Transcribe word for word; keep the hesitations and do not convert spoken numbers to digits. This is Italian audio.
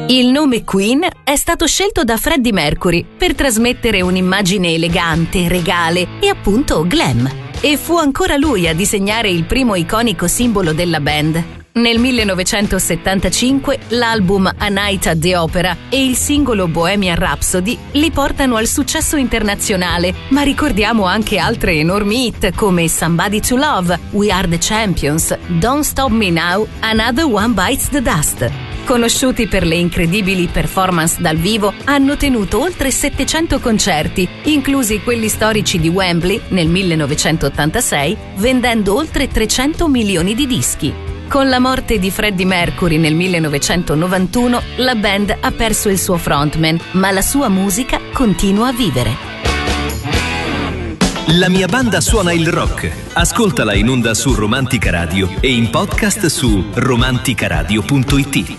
Il nome Queen è stato scelto da Freddie Mercury per trasmettere un'immagine elegante, regale e appunto glam. E fu ancora lui a disegnare il primo iconico simbolo della band. Nel millenovecentosettantacinque l'album A Night at the Opera e il singolo Bohemian Rhapsody li portano al successo internazionale, ma ricordiamo anche altre enormi hit come Somebody to Love, We Are the Champions, Don't Stop Me Now, Another One Bites the Dust. Conosciuti per le incredibili performance dal vivo, hanno tenuto oltre settecento concerti, inclusi quelli storici di Wembley nel millenovecentottantasei, vendendo oltre trecento milioni di dischi. Con la morte di Freddie Mercury nel millenovecentonovantuno, la band ha perso il suo frontman, ma la sua musica continua a vivere. La mia banda suona il rock. Ascoltala in onda su Romantica Radio e in podcast su romanticaradio punto it.